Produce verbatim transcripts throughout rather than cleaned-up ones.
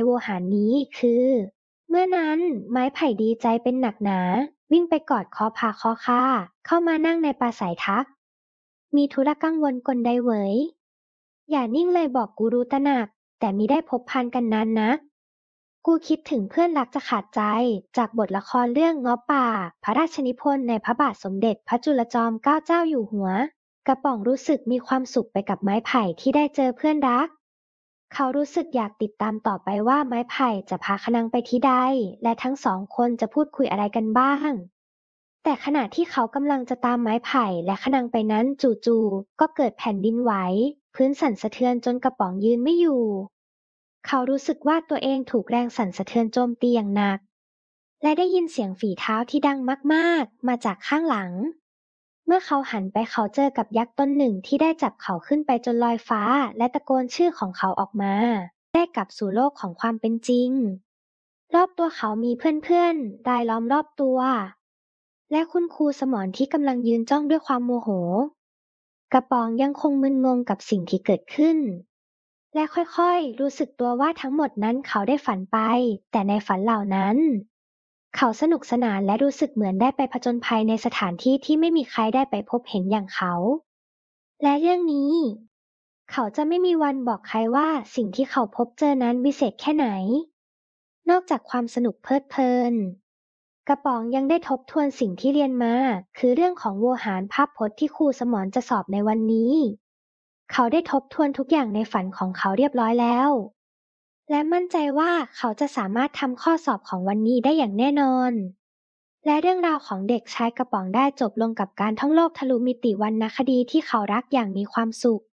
โวหารนี้คือ เมื่อนั้นไม้ไผ่ดีใจเป็นหนักหนาวิ่งไปกอดคอพาคอคาเข้ามานั่งในปราสาททักมีธุระกังวลกลใดเหวยอย่านิ่งเลยบอกกูรู้ตระหนักแต่มิได้พบพันกันนานนะกูคิดถึงเพื่อนรักจะขาดใจจากบทละครเรื่องง้อป่าพระราชนิพนธ์ในพระบาทสมเด็จพระจุลจอมเกล้าเจ้าอยู่หัวกระป๋องรู้สึกมีความสุขไปกับไม้ไผ่ที่ได้เจอเพื่อนรักเขารู้สึกอยากติดตามต่อไปว่าไม้ไผ่จะพาคะนังไปที่ใดและทั้งสองคนจะพูดคุยอะไรกันบ้างแต่ขณะที่เขากำลังจะตามไม้ไผ่และคะนังไปนั้นจู่ๆก็เกิดแผ่นดินไหวพื้นสั่นสะเทือนจนกระป๋องยืนไม่อยู่เขารู้สึกว่าตัวเองถูกแรงสั่นสะเทือนโจมตีอย่างหนักและได้ยินเสียงฝีเท้าที่ดังมากๆมาจากข้างหลังเมื่อเขาหันไปเขาเจอกับยักษ์ตนหนึ่งที่ได้จับเขาขึ้นไปจนลอยฟ้าและตะโกนชื่อของเขาออกมาได้กลับสู่โลกของความเป็นจริงรอบตัวเขามีเพื่อนๆรายล้อมรอบตัวและคุณครูสมรที่กำลังยืนจ้องด้วยความโมโหกระป๋องยังคงมึนงงกับสิ่งที่เกิดขึ้นและค่อยๆรู้สึกตัวว่าทั้งหมดนั้นเขาได้ฝันไปแต่ในฝันเหล่านั้นเขาสนุกสนานและรู้สึกเหมือนได้ไปผจญภัยในสถานที่ที่ไม่มีใครได้ไปพบเห็นอย่างเขาและเรื่องนี้เขาจะไม่มีวันบอกใครว่าสิ่งที่เขาพบเจอนั้นวิเศษแค่ไหนนอกจากความสนุกเพลิดเพลินกระป๋องยังได้ทบทวนสิ่งที่เรียนมาคือเรื่องของโวหารภาพพจน์ที่ครูสมรจะสอบในวันนี้เขาได้ทบทวนทุกอย่างในฝันของเขาเรียบร้อยแล้วและมั่นใจว่าเขาจะสามารถทำข้อสอบของวันนี้ได้อย่างแน่นอนและเรื่องราวของเด็กชายกระป๋องได้จบลงกับการท่องโลกทะลุมิติวรรณคดีที่เขารักอย่างมีความสุข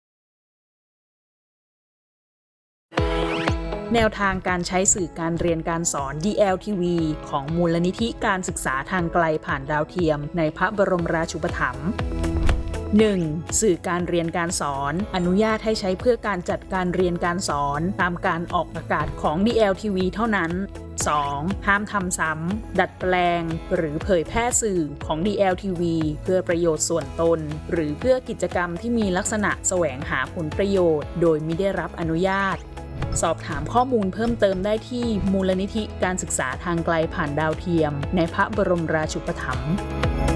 แนวทางการใช้สื่อการเรียนการสอน ดี แอล ที วี ของมูลนิธิการศึกษาทางไกลผ่านดาวเทียมในพระบรมราชูปถัมภ์ หนึ่ง. สื่อการเรียนการสอนอนุญาตให้ใช้เพื่อการจัดการเรียนการสอนตามการออกอากาศของ ดี แอล ที วี เท่านั้น สอง. ห้ามทำซ้ำดัดแปลงหรือเผยแพร่สื่อของ ดี แอล ที วี เพื่อประโยชน์ส่วนตนหรือเพื่อกิจกรรมที่มีลักษณะแสวงหาผลประโยชน์โดยมิได้รับอนุญาตสอบถามข้อมูลเพิ่มเติมได้ที่มูลนิธิการศึกษาทางไกลผ่านดาวเทียมในพระบรมราชูปถัมภ์